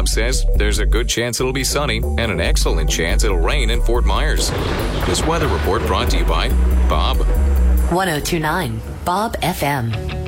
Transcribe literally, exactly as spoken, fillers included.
Bob says there's a good chance it'll be sunny and an excellent chance it'll rain in Fort Myers. This weather report brought to you by Bob. ten twenty-nine Bob F M.